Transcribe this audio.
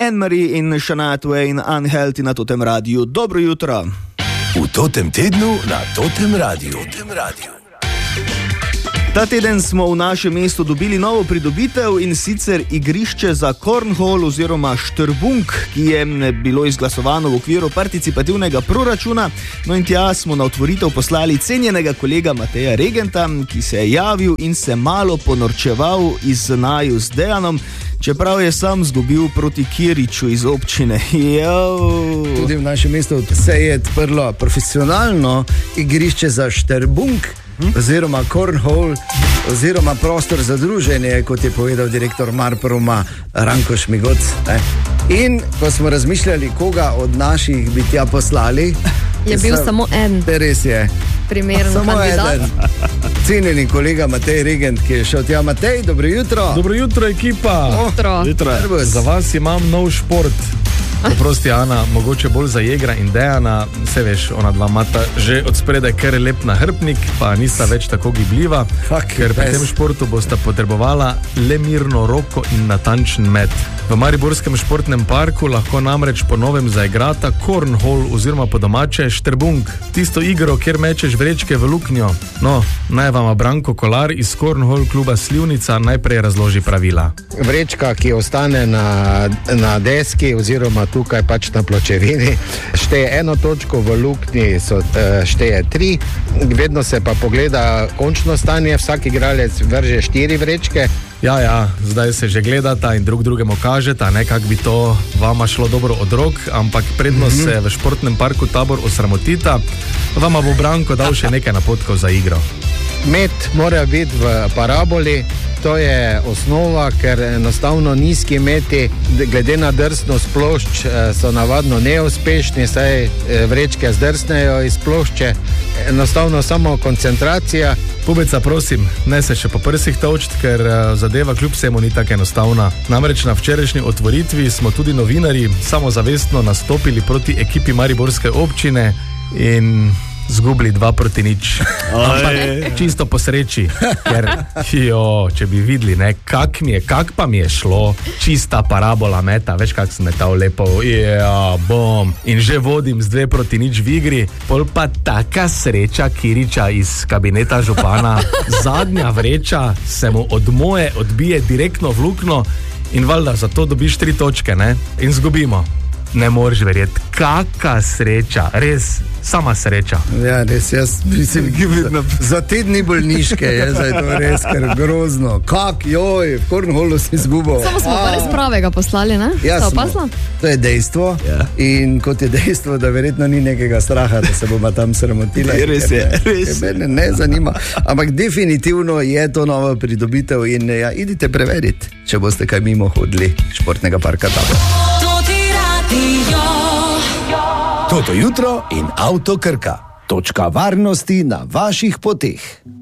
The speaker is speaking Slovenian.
Anne-Marie in Shania Twain, Unhealthy na Totem Radiu. Dobro jutro. V Totem tednu na Totem Radiu. Ta teden smo v našem mestu dobili novo pridobitev, in sicer igrišče za kornhol oziroma štrbunk, ki je bilo izglasovano v okviru participativnega proračuna. No in tja smo na otvoritev poslali cenjenega kolega Mateja Regenta, ki se je javil in se malo ponorčeval iz naju z Dejanom, čeprav je sam zgubil proti Kiriču iz občine. Tudi v našem mestu se je odprlo profesionalno igrišče za štrbunk, oziroma cornhole, oziroma prostor za druženje, kot je povedal direktor Marproma Ranko Šmigoc. In ko smo razmišljali, koga od naših bi tja poslali, je bil samo en. Res je. Primeren kandidat. Eden. Cenjeni kolega Matej Regent, ki je šel tja. Matej, dobro jutro. Dobro jutro, ekipa. Jutro. Za vas imam nov šport. Poprosti, Ana, mogoče bolj za Jegra in Dejana, se veš, ona dva imata že od spredaj kar lep nahrbtnik, pa nista več tako gibljiva, ker pri tem športu bosta potrebovala le mirno roko in natančen met. V Mariborskem športnem parku lahko namreč po novem zaigrata cornhole oziroma po domače štrbunk, tisto igro, kjer mečeš vrečke v luknjo. No, naj vam Branko Kolar iz Cornhole kluba Slivnica najprej razloži pravila. Vrečka, ki ostane na deski oziroma tukaj pač na pločevini, šteje 1 točko, v luknji šteje 3, vedno se pa pogleda končno stanje, vsak igralec vrže 4 vrečke. Ja, zdaj se že gledata in drugemu kažeta, nekak bi to vama šlo dobro od rok, ampak predno se v športnem parku Tabor osramotita, vama bo Branko dal še nekaj napotkov za igro. Met mora biti v paraboli, to je osnova, ker enostavno nizki meti, glede na drsnost plošč, so navadno neuspešni, saj vrečke zdrsnejo iz plošče, enostavno samo koncentracija. Pubeca, prosim, ne se še po prsih točt, ker zadeva kljub vsemu ni tako enostavna. Namreč na včerajšnji otvoritvi smo tudi novinarji samozavestno nastopili proti ekipi Mariborske občine in zgubili 2-0. Ampak čisto po sreči, ker če bi videli, kak pa mi je šlo, čista parabola meta, veš kak sem metal lepo, bom, in že vodim z 2-0 v igri, pol pa taka sreča Kiriča iz kabineta župana, zadnja vreča se mu od moje odbije direktno v luknjo in valjda zato dobiš 3 točke, ne, in zgubimo. Ne moreš verjeti, kaka sreča, res, sama sreča. Ja, res, jaz mislim, za te dni bolniške je zdaj to res, ker grozno. V cornholu si izgubil. Samo smo pa res pravega poslali, ne? Ja, to je dejstvo, in kot je dejstvo, da verjetno ni nekega straha, da se bomo tam sramotili. Res je. Mene ne zanima, ampak definitivno je to nova pridobitev in idite preveriti, če boste kaj mimo hodili športnega parka Tabor. Toto jutro in Avto Krka. Točka varnosti na vaših poteh.